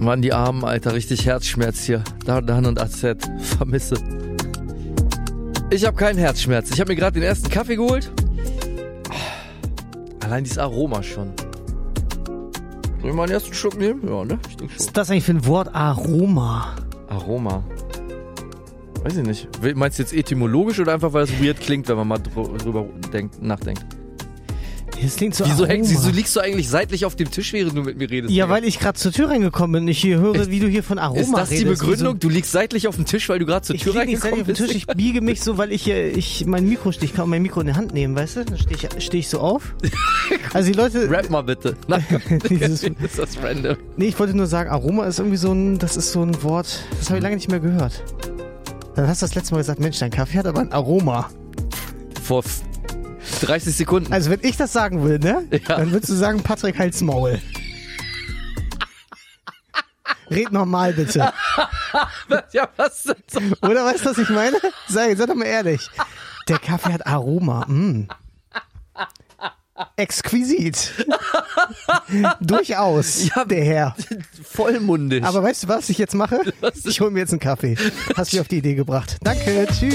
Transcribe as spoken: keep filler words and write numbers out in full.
Mann, die Armen, Alter, richtig Herzschmerz hier. Dan und A Z, vermisse. Ich habe keinen Herzschmerz. Ich habe mir gerade den ersten Kaffee geholt. Allein dieses Aroma schon. Soll ich mal einen ersten Schluck nehmen? Ja, ne? Ich denke schon. Was ist das eigentlich für ein Wort? Aroma. Aroma. Weiß ich nicht. Meinst du jetzt etymologisch oder einfach, weil es weird klingt, wenn man mal drüber denkt, nachdenkt? Das klingt so Wieso, Aroma. hängst, wieso liegst du eigentlich seitlich auf dem Tisch, während du mit mir redest? Ja, Digga? weil ich gerade zur Tür reingekommen bin und ich hier höre, wie du hier von Aroma redest. Ist das die redest, Begründung? so, Du liegst seitlich auf dem Tisch, weil du gerade zur ich Tür lieg nicht reingekommen seitlich auf dem bist? Tisch, ich biege mich so, weil ich hier, ich, mein Mikro stehe, ich kann mein Mikro in die Hand nehmen, weißt du? Dann stehe ich, steh ich so auf. Also die Leute... Rap mal bitte. Nein, Dieses, ist das random? nee, ich wollte nur sagen, Aroma ist irgendwie so ein, das ist so ein Wort, das habe ich lange nicht mehr gehört. Dann hast du das letzte Mal gesagt, Mensch, dein Kaffee hat aber ein Aroma. Vor dreißig Sekunden. Also wenn ich das sagen will, ne? Ja. Dann würdest du sagen, Patrick, halt's Maul. Red normal, bitte. Ja, was denn so? Oder weißt du, was ich meine? Sag, sag doch mal ehrlich. Der Kaffee hat Aroma. Mm. Exquisit. Durchaus, Ja, der Herr. Vollmundig. Aber weißt du, was ich jetzt mache? Was? Ich hole mir jetzt einen Kaffee. Hast mich auf die Idee gebracht. Danke, tschüss.